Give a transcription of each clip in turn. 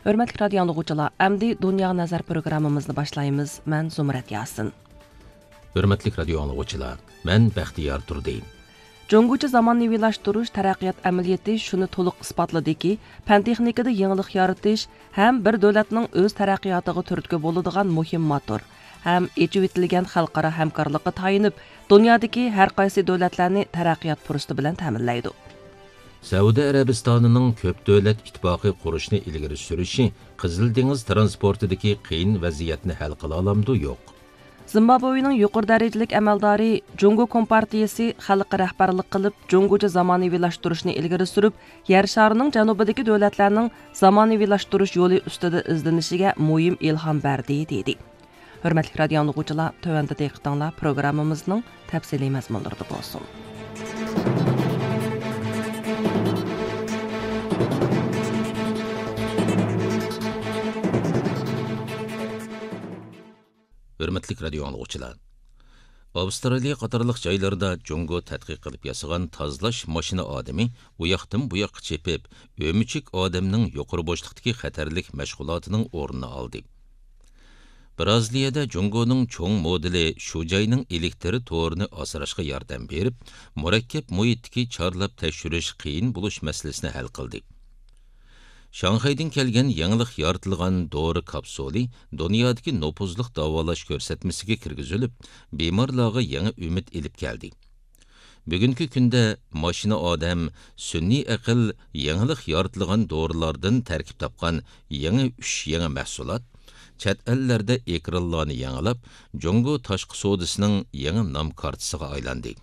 Hörmətli radio dinləyicilər, əmdi Dünya Nəzər proqramımızı başlayırıq. Mən Zumrat Yasin. Hörmətli radio dinləyicilər, mən Bəxtiyar Turdayev. Cungucu zamannevilaşdırış taraqqiyat əməliyyatı şunu to'liq isbotladı ki, fan texnikada yenilik yaratish ham bir davlatning o'z taraqqiyotiga turtki bo'ladigan muhim motor, ham echib etilgan xalqaro hamkorlikqa tayinib, dunyodagi har qaysi davlatlarni taraqqiyot fursati bilan ta'minlaydi. Saudiya Arabistonining ko'p davlat ittifoqi qurishni ilgari surishi Qizil dengiz transportidagi qiyin vaziyatni hal qila olamdi yo'q. Zimbabvening yuqori darajalik amaldori Jungo Kompartiyasi xalqqa rahbarlik qilib, Jungocha zamonaviylashtırishni ilgari surib, yer sharining janubidagi davlatlarning zamonaviylashtirish yo'li ustida izlanishiga muhim ilhom berdi dedi. Hörmətli radio dinləyicilər, tövəndə diqqətinizlər proqramımızın təfsili məzmunlarında bolsun. Hörmətli radio dinləyicilər. Avstraliya qatarlıq joylarda Jungo tədqiq qilib yasagan tozalash mashina odami u yoqdan bu yoqqa chepib, o'michik odamning yuqori bo'shliqdagi xatarlik mashg'ulotining o'rnini oldi. Braziliyada Jungoning cho'ng modeli shu joyning elektr to'rini asrashga yordam berib, murakkab muhitdagi chorlab tekshirish qiyin bo'lish masalasini hal qildi. Shanxaydan kelgan yangilik yaratilgan dori kapsuli dunyodagi nopuzliq davolash ko'rsatmasiga kirgizilib, bemorlarga yangi umid elib keldi. Bugungi kunda mashina odam sun'iy aql yangilik yaratilgan dorilardan tarkib topgan yangi 3 yangi mahsulot chet ellarda ekranlarni yangilab, Jungo tashqi savdosining yangi nom kartasiga aylandi.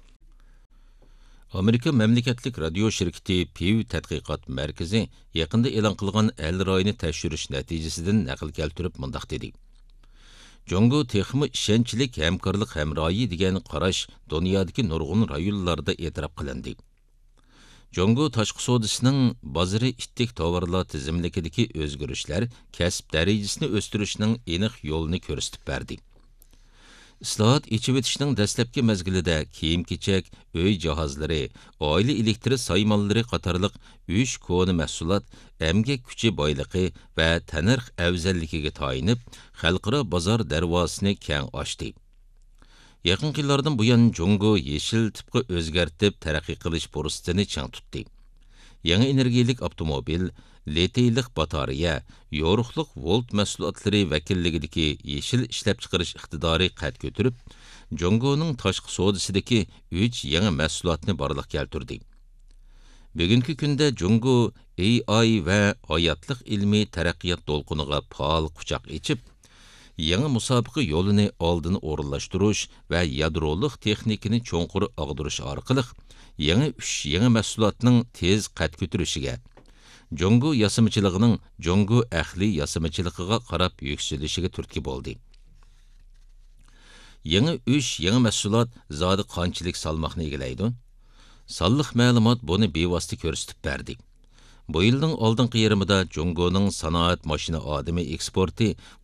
Amerika mamlakatlik radio shirkati Pew tadqiqot markazi yaqinda e'lon qilgan Elroyni tekshirish natijasidan naql keltirib mundaq dedi. Jungo texmi ishonchlik hamkorlik hamroyi degan qarash dunyodagi nurg'un rayonlarda e'tirof qilindi. Jungo tashqi savdosining bozori ittik tovarlar tizimlikidagi o'zgarishlar kasb darajasini o'stirishning aniq yo'lini ko'rsatib berdi. Islohot echib etishning dastlabki mezgilida kiyim-kechak, uy jihozlari, oila elektr saymonlari qatorliq 3 koni mahsulot emgak kuchi boyligi va tanirx afzalligiga tayinib, xalqaro bozor darvozasini keng ochdi. Yaqin yillardan buyon Jungo yeshil tipga o'zgartib taraqqiy qilish fursatini chang tutdi. Yangi energiyalik avtomobil, litiylik batareya, yoruqliq volt mahsulotlari vakilligidagi yeshil ishlab chiqarish iqtidori qad ko'tarib, Jungoning tashqi savdosidagi 3 yangi mahsulotni borliq keltirdi. Bugungi kunda Jungo AI va hayotlik ilmiy taraqqiyot to'lqiniga faol quchoq echib, yangi musobaqa yo'lini oldin o'rinlashtirish va yadrolik texnikani cho'nqur og'dirish orqali yangi 3 yangi mahsulotning tez qad ko'tarishiga, Jungo yasamachiligining Jungo ahli yasamachiligiga qarab yukselishiga turtki bo'ldi. Yangi 3 yangi mahsulot zodi qanchalik salmoqni egallaydi? Sonliq ma'lumot buni bevosita ko'rsatib berdi. Bu yilning oldingi yarmida Jungoning sanoat mashina odami eksporti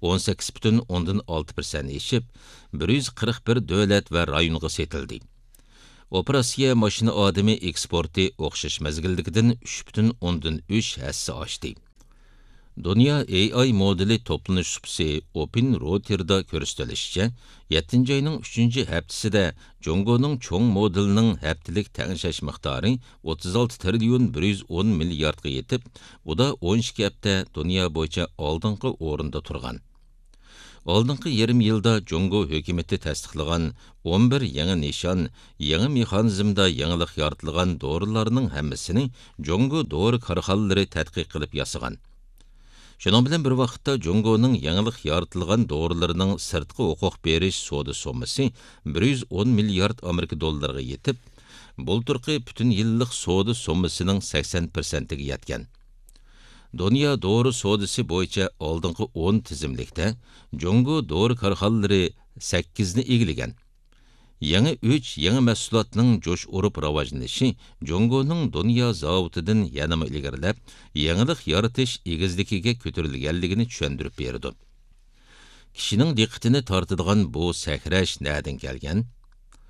18,6% eshib, 141 davlat va rayonga setildi. Operatsiya mashina odami eksporti o'xshash mezgildikidan 3,3 hassa oshdi. Dünya AI modeli toplanish supsi Open Router'da ko'rsatilishicha, 7-oyning 3-haftasida Jungoning cho'ng modelining haftalik tangshash miqdori 36 trillion 110 milliardga yetib, bu da 12 hafta dunyo bo'yicha oldingi o'rinda turgan. Oldingi yarim yilda Jungo hukumatı tasdiqlagan 11 yangi nishon, yangi mexanizmda yangilik yaratilgan dorilarning hammasini Jungo dori korxonalari tadqiq qilib yasagan. Şunun bilan bir vaqtda Jungoning yangilik yaratilgan dorilarning sirtqi huquq berish savdo summasi 110 milliard Amerika dollariga yetib, bulturqi butun yillik savdo summasining 80%ga yetgan. Dünya dori savdosi bo'yicha oldingi 10 tizimlikda Jungo dori korxonalari 8 ni egillagan. Yangi 3 yangi mahsulotning jo'sh urib rivojlanishi Jungoning dunyo zavodidan yanama ilgarilab, yangilik yaratish egizligiga ko'tarilganligini tushuntirib berdi. Kishining diqqatini tortadigan bu sakrash nereden kelgan?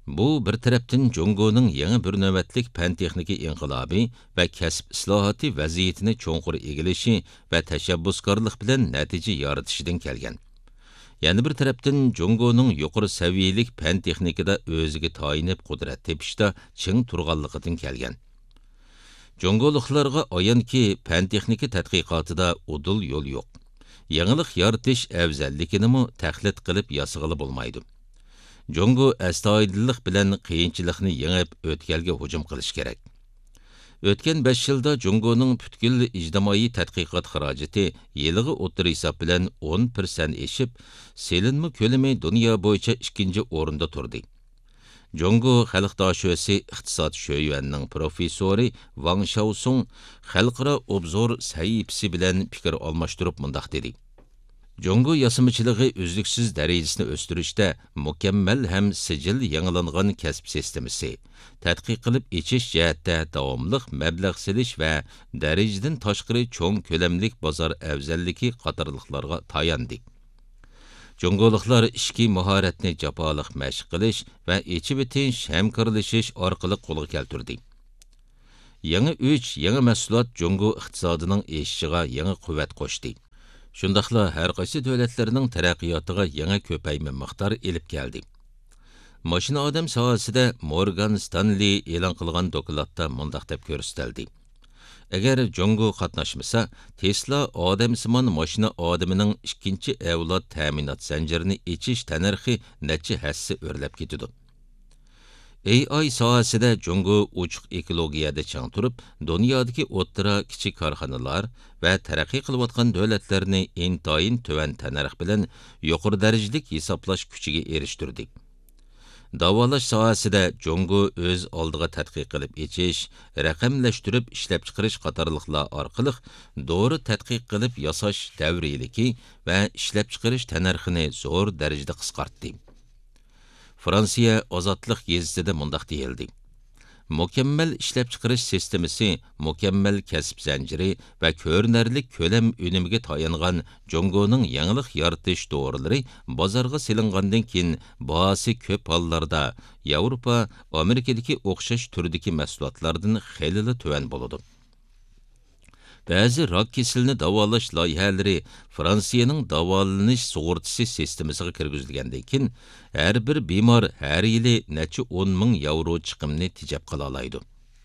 Bu bir tarafdan Jungoning yangi bir navbatlik fan-texnika inqilobi va kasb islohoti vaziyatini cho'nqur egileshi va tashabbuskorlik bilan natija yoritishidan kelgan. Yana bir tarafdan Jungoning yuqori saviyalik fan-texnikada o'ziga tayinib qudrat tepishda ching turganligidan kelgan. Jungoliklarga ayonki fan-texnika tadqiqotida udul yo'l yo'q. Yangilik yaratish afzalligini tahlil qilib yasag'ili bo'lmaydi. Jungo astoydillik bilan qiyinchilikni yengib o'tkalga hujum qilish kerak. O'tgan 5 yilda Jungoning butkul ijtimoiy tadqiqot xarajati yiliga o'tir hisob bilan 10% eshib, selinma ko'lami dunyo bo'yicha 2-o'rinda turdi. Jungo xalq doshisi iqtisod sho'yuanning professori Wang Shaosong xalqaro obzor sahifasi bilan fikr almashtirib mundaq dedi. Jungo yasamışılığı üzlüksüz derecesini östürüşte mükemmel hem sicil yanılanğan kasb sistemisi, tədqiq qilib içiş cəhətdə davamlıq məbləğ silish və dereceden taşqırı çoğun köləmlik bazar əvzəlliki qatarlıqlarga tayandı. Jungoliklar işki maharetini japalıq məşq qilish və içi bitinç həmkarlaşış arqılıq qo'lga keltirdi. Yangi 3 yangi mahsulot Jungo iqtisodining eshishiga yangi quvvat qo'shdi. Shundaqla har qaysi davlatlarning taraqqiyotiga yangi ko'payma miqdor elib keldi. Mashina odam sohasida Morgan Stanley e'lon qilgan dokladda mundaq deb ko'rsatildi. Agar Jungo qatnashmasa, Tesla odamsimon mashina odamining ikkinchi avlod ta'minot zanjirini echish tanarxi necha hassa o'rlab ketadi. AI sohasida Jungo uchuq ekologiyada chang turib, dunyodagi o'ttira kichik korxonalar va taraqqiy qilayotgan davlatlarni intayin tuvan tanarx bilan yuqori darajalik hisoblash kuchiga erishtirdi. Davolash sohasida Jungo o'z oldiga tadqiq qilib echish, raqamlashtirib ishlab chiqarish qatorliqlar orqali doğru tadqiq qilib yasash davriyaligi va ishlab chiqarish tanarxini zo'r darajada qisqartdi. Fransiya ozodlik gezitisida mundaq deyildi. Mükemmel ishlab chiqarish sistemasi, mükemmel kasb zanjiri va ko'rinarlik ko'lam unimiga tayangan Jungoning yangilik yaratish to'g'rilari bozorga selingandan keyin bahasi ko'p hollarda Yevropa, Amerikadagi o'xshash turdagi mahsulotlardan xeyli tuvan bo'ladi. Ba'zi rak kesilini davolash loyihalari Fransiyaning davolanish sug'urtasi sistemasiga kirgizilgandan keyin har bir bemor har yili necha 10 ming yevro chiqimni tejab qila oladi.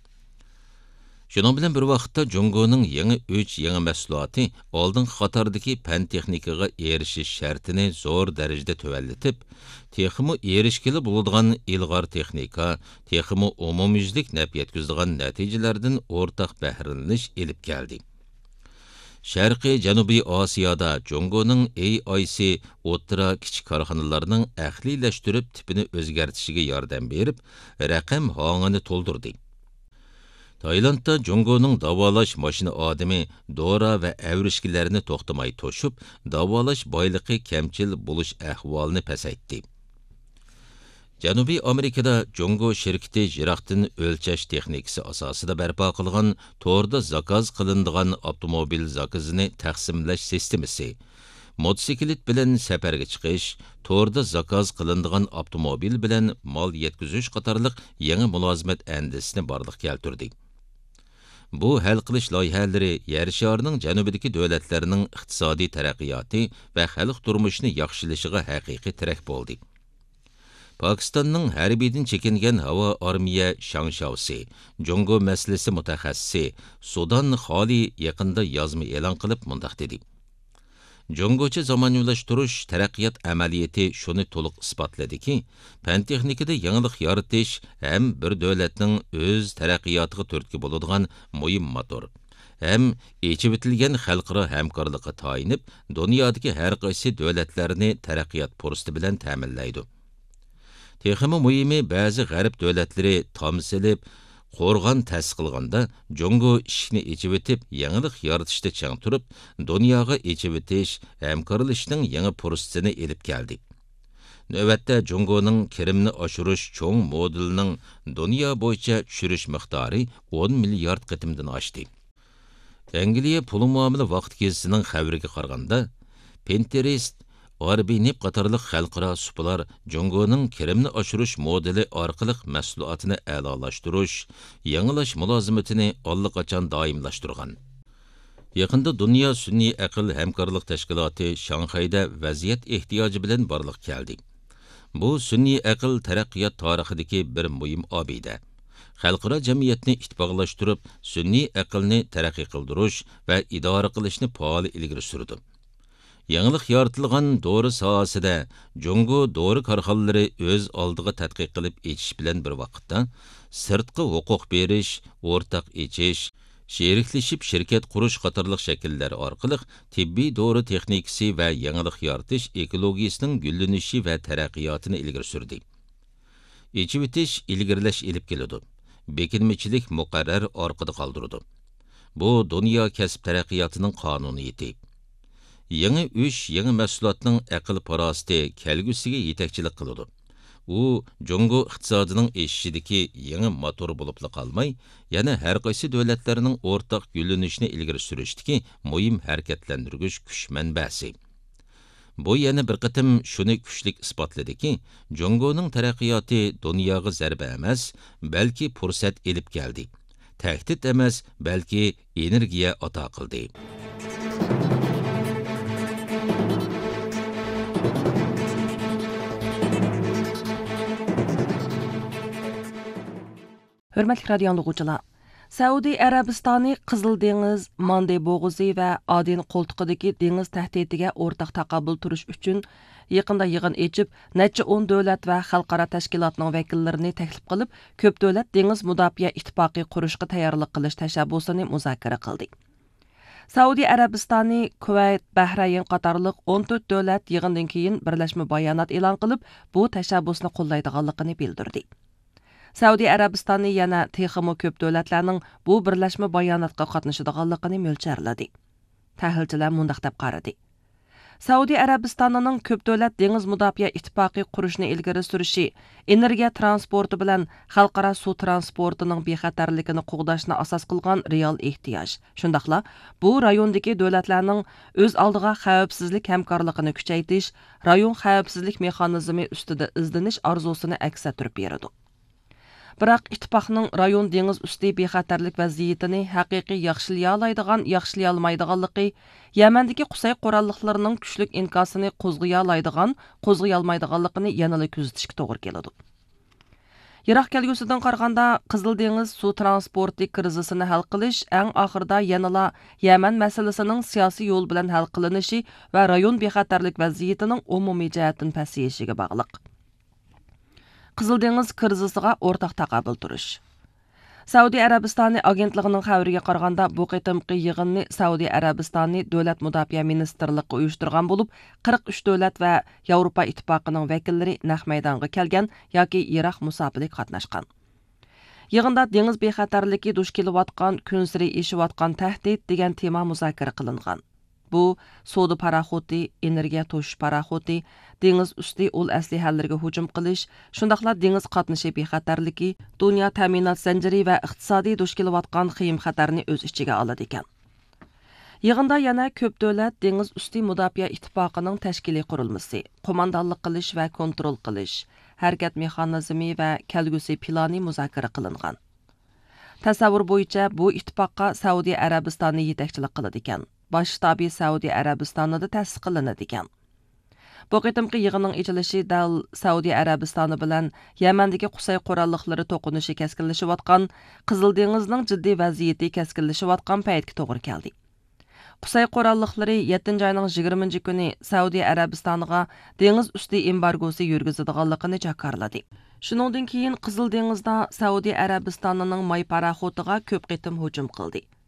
Shuning bilan bir vaqtda Jungoning yangi 3 yangi mahsuloti oldingi qatordagi fan texnikaga erishish shartini zo'r darajada tuvallatib, texmi erishkili bo'ladigan ilg'or texnika, texmi umumyuzlik naf yetkazadigan natijalardan o'rtaq bahramlanish elib keldi. Sharqiy Janubiy Osiyoda Jungoning AIC o'ttira kichik korxonalarning ahliylashtirib tipini o'zgartishiga yordam berib, raqam hongini to'ldirdi. Taylandda Jungoning davolash mashina odami dora va avrishkilarini to'xtamay to'shib, davolash boyligi kamchil bo'lish ahvolini pasaytdi. Janubiy Amerikada Jungo shirkati jiroqdan o'lchash texnikasi asosida barpo qilgan to'rda zakaz qilinadigan avtomobil zakazini taqsimlash sistemasi, motosiklet bilan safarga chiqish, to'rda zakaz qilinadigan avtomobil bilan mol yetkazish qatorliq yangi mulozimat andisini borliq keltirdi. Bu hal qilish loyihalari yer sharining janubidagi davlatlarining iqtisodiy taraqqiyoti va xalq turmushini yaxshilashiga haqiqiy tirak bo'ldi. Pakistanning harbiydan chekingan havo armiya Shangshaosi, Jungo masalasi mutaxassisi Sudan Xoli yaqinda yozma e'lon qilib mundaq dedi. Jungocha zamoniylashtirish taraqqiyot amaliyati shuni to'liq isbotladiki, fan texnikada yangilik yaratish ham bir davlatning o'z taraqqiyotiga turtki bo'ladigan muhim motor. Hem içib etilgan xalqaro hamkorlikqa tayinib, dunyodagi har qaysi davlatlarni taraqqiyot fursati bilan ta'minlaydi. Texmi muhimi ba'zi g'arb davlatlari tomsilib, qo'rg'on ta'sis qilganda Jungo ishni ichib etib, yangilik yaratishda chang turib, dunyoga ichib etish, hamkorlashning yangi fursatini elib keldi. Navbatda Jungoning kirimni oshirish cho'ng modelining dunyo bo'yicha tushirish miqdori 10 milliard qitimdan oshdi. Angliya pul muomala vaqt gezisining xabariga qaraganda, Pinterest Arbinib qatarlıq xalqaro supalar Jungoning kirimni oshirish modeli orqali mahsulotini a'lolashtirish, yangilash mulozimatini allaqachon doimlashtirgan. Yaqında Dünya Sunniy aql hamkorlik tashkiloti Shanxayda vaziyat ehtiyoji bilan borliq keldi. Bu sunniy aql taraqqiyot tarixidagi bir muhim obida. Xalqaro jamiyatni ittifoqlashtirib, sunniy aqlni taraqqiy qildirish va idora qilishni faol ilgari surdi. Yangilik yaratilgan dori sohasida Jungo dori korxonalari o'z oldiga tadqiq qilib echish bilan bir vaqtda sirtqi huquq berish, o'rtaq echish, sheriklashib shirkat qurish qatorliq shakllar orqali tibbiy dori texnikasi va yangilik yaratish ekologiyasining gullanishi va taraqqiyotini ilgari surdi. Echib etish ilgirlash ilib keladi. Bekinmichilik muqarrar orqada qoldirdi. Bu dunyo kasb taraqqiyotining qonuniyati. Yangi yangi mahsulotning aql parosati kelgusiga yetakchilik qiladi. U Jungo iqtisodining eshishidagi yangi motor bo'lib qolmay, yana har qaysi davlatlarning o'rtaq gullanishini ilgari surishdagi muhim harakatlantirgich kuch manbasi. Bu yana bir qatim shuni kuchlik isbotladiki, Jungoning taraqqiyoti dunyoga zarba emas, balki fursat elib keldi. Tahdid emas, balki energiya ato qildi. Hörmətli radio dinləyicilər, Səudi Ərəbistanı Qızıl Dəniz, Mande boğuzu və Aden qoltuqidagi dengiz tahdidiga o'rtaq taqabul turish uchun yaqinda yig'in echib, necha 10 davlat va xalqaro tashkilotning vakillarini taklif qilib, ko'p davlat dengiz mudofaa ittifoqi qurishga tayyorlik qilish tashabbusini muzokara qildi. Saudiya Arabistoni, Kuvayt, Bahrayn qatorliq 14 davlat yig'indan keyin birlashma bayonot e'lon qilib, bu tashabbusni qo'llaydiganligini bildirdi. Saudiya Arabistoni yana texmo ko'p davlatlarning bu birlashma bayonotga qatnashadiganligini mo'ljarladi. Tahlilchilar mundaq deb qaradi. Saudiya Arabistonining ko'p davlat dengiz mudofaa ittifoqi qurishni ilgari surishi, energiya transporti bilan xalqaro suv transportining bexatarligini qo'g'dashni asos qilgan real ehtiyoj. Shundaqla, bu rayondagi davlatlarning o'z oldiga xavfsizlik hamkorligini kuchaytirish, rayon xavfsizlik mexanizmi ustida izlanish orzusini aks ettirib beradi. Biroq ittifoqning rayon dengiz usti bexatarlik vaziyatini haqiqiy yaxshilay olmaydiganligi, Yamandagi Qusay qurolliqlarining kuchlik inkosini qo'zg'ay olmaydiganligini yanada kuzatishga to'g'ri keladi. Yiroq kelgusidan qaraganda Qizil dengiz suv transporti krizisini hal qilish eng oxirida yanada Yaman masalasining siyosiy yo'l bilan hal qilinishi va rayon bexatarlik vaziyatining umumiy jihatdan pasayishiga bog'liq. Qizil dengiz krizisiga o'rtaq taqabul turish. Saudiya Arabistoni agentligining xabariga qaraganda bu qitimqi yig'inni Saudiya Arabistoni davlat mudofaa ministrligi uyushtirgan bo'lib, 43 davlat va Yevropa ittifoqining vakillari naq maydonga kelgan yoki yiroq musofirda qatnashgan. Yig'inda dengiz bexatarligi duch kelayotgan, kunsiri eshiyotgan tahdid degan tema muzokara qilingan. Bu savdo paraxoti, energiya to'shish paraxoti, dengiz usti ul aslihalarga hujum qilish, shundaqla dengiz qatnashi bexatarligi, dunyo ta'minot zanjiri va iqtisodiy duch kelayotgan qiyin xatarni o'z ichiga oladi ekan. Yig'inda yana ko'p davlat dengiz usti mudofaa ittifoqining tashkiliy qurilmasi, qo'mondonlik qilish va kontrol qilish, harakat mexanizmi va kelgusi plani muzokara qilingan. Tasavvur bo'yicha bu ittifoqqa Saudiya Arabistoni yetakchilik qiladi ekan. Baş shtabi Saudiya Arabistonida tasdiqlanadi ekan. Bu qitimqi yig'inning ochilishi dal Saudiya Arabistoni bilan Yamandagi Qusay qurolliqlari to'qinishi keskinlashayotgan, Qizil dengizning jiddiy vaziyati keskinlashayotgan paytga to'g'ri keldi. Qusay qurolliqlari 7-oyning 20 kuni Saudiya Arabistoniga dengiz usti embargosi yurgizadiganligini jakarladi. Shuningdan keyin Qizil dengizda Saudiya Arabistonining may paraxotiga ko'p qitim hujum qildi.